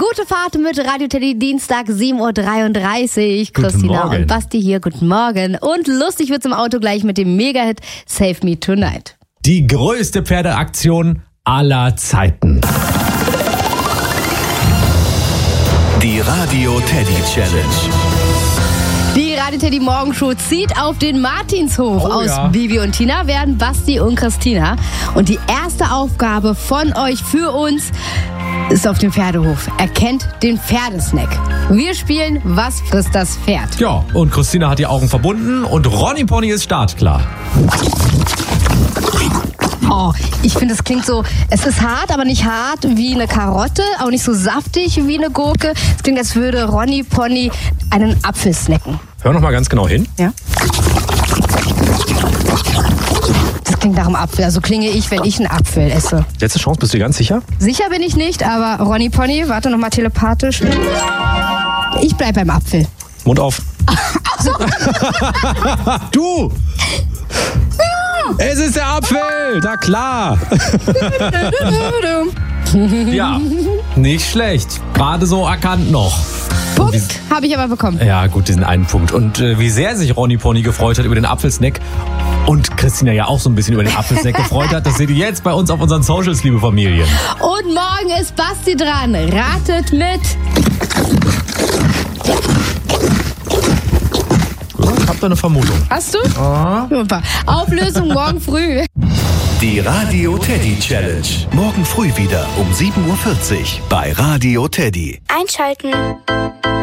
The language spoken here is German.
Gute Fahrt mit Radio Teddy, Dienstag 7.33 Uhr. Christina und Basti hier, guten Morgen. Und lustig wird's im Auto gleich mit dem Mega-Hit Save Me Tonight. Die größte Pferdeaktion aller Zeiten. Die Radio Teddy Challenge. Die Radio Teddy Morgenshow zieht auf den Martinshof. Aus Bibi und Tina werden Basti und Christina. Und die erste Aufgabe von euch für uns ist auf dem Pferdehof. Erkennt den Pferdesnack. Wir spielen Was frisst das Pferd? Ja, und Christina hat die Augen verbunden und Ronny Pony ist startklar. Oh, ich finde, es klingt so, es ist hart, aber nicht hart wie eine Karotte, auch nicht so saftig wie eine Gurke. Es klingt, als würde Ronny Pony einen Apfel snacken. Hör noch mal ganz genau hin. Ja. Das klingt nach einem Apfel, also klinge ich, wenn ich einen Apfel esse. Letzte Chance, bist du dir ganz sicher? Sicher bin ich nicht, aber Ronny Pony, warte noch mal telepathisch. Ich bleib beim Apfel. Mund auf. So. Du! Es ist der Apfel! Na klar! Ja, nicht schlecht. Gerade so erkannt noch. Punkt habe ich aber bekommen. Ja, gut, diesen einen Punkt. Und wie sehr sich Ronny Pony gefreut hat über den Apfelsnack und Christina ja auch so ein bisschen über den Apfelsnack gefreut hat, das seht ihr jetzt bei uns auf unseren Socials, liebe Familien. Und morgen ist Basti dran. Ratet mit. Ich hab da eine Vermutung. Hast du? Super. Auflösung morgen früh. Die Radio Teddy Challenge. Morgen früh wieder um 7.40 Uhr bei Radio Teddy. Einschalten.